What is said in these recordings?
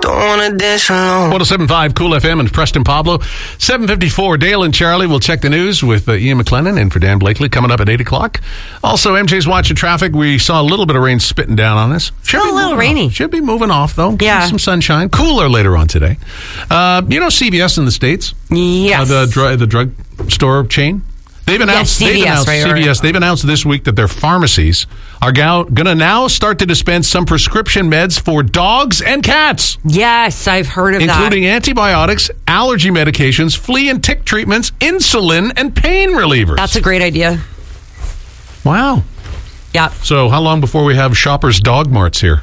don't want to dance alone. 107.5 Cool FM and Preston Pablo. 7:54. Dale and Charlie will check the news with Ian McLennan and for Dan Blakely coming up at 8 o'clock. Also, MJ's watching traffic. We saw a little bit of rain spitting down on us. Still a little rainy. Should be moving off, though. Yeah. Some sunshine. Cooler later on today. CVS in the States? Yes. The drug store chain? They've announced CVS. They've announced this week that their pharmacies are going to now start to dispense some prescription meds for dogs and cats. Yes, I've heard of that. Including antibiotics, allergy medications, flea and tick treatments, insulin, and pain relievers. That's a great idea. Wow. Yeah. So how long before we have Shoppers Dog Marts here?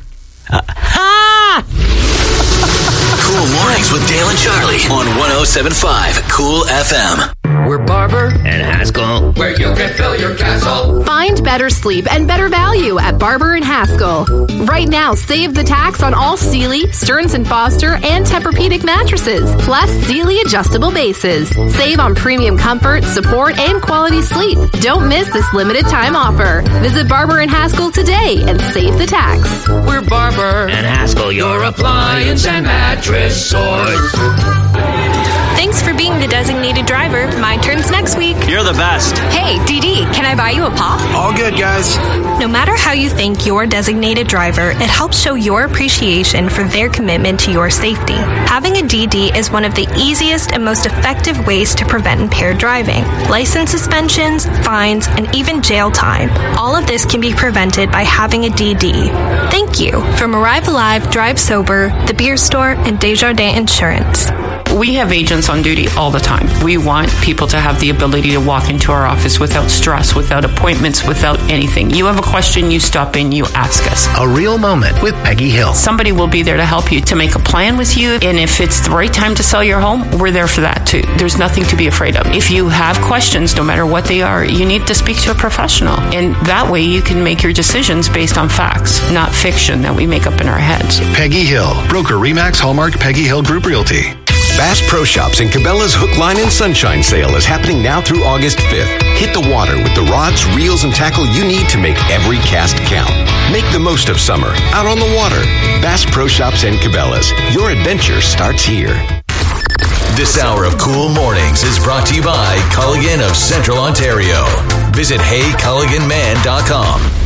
Cool Mornings with Dale and Charlie on 107.5 Cool FM. We're Barber and Haskell, where you can fill your castle. Find better sleep and better value at Barber and Haskell. Right now, save the tax on all Sealy, Stearns & Foster, and Tempur-Pedic mattresses, plus Sealy adjustable bases. Save on premium comfort, support, and quality sleep. Don't miss this limited time offer. Visit Barber and Haskell today and save the tax. We're Barber and Haskell, your appliance and mattress source. Thanks for being the designated driver. My turn's next week. You're the best. Hey, DD, can I buy you a pop? All good, guys. No matter how you thank your designated driver, it helps show your appreciation for their commitment to your safety. Having a DD is one of the easiest and most effective ways to prevent impaired driving. License suspensions, fines, and even jail time. All of this can be prevented by having a DD. Thank you. From Arrive Alive, Drive Sober, The Beer Store, and Desjardins Insurance. We have agents on duty all the time. We want people to have the ability to walk into our office without stress, without appointments, without anything. You have a question, you stop in, you ask us. A real moment with Peggy Hill. Somebody will be there to help you, to make a plan with you. And if it's the right time to sell your home, we're there for that too. There's nothing to be afraid of. If you have questions, no matter what they are, you need to speak to a professional. And that way you can make your decisions based on facts, not fiction that we make up in our heads. Peggy Hill, broker Remax Hallmark Peggy Hill Group Realty. Bass Pro Shops and Cabela's Hook, Line, and Sunshine Sale is happening now through August 5th. Hit the water with the rods, reels, and tackle you need to make every cast count. Make the most of summer out on the water. Bass Pro Shops and Cabela's. Your adventure starts here. This hour of Cool Mornings is brought to you by Culligan of Central Ontario. Visit HeyCulliganMan.com.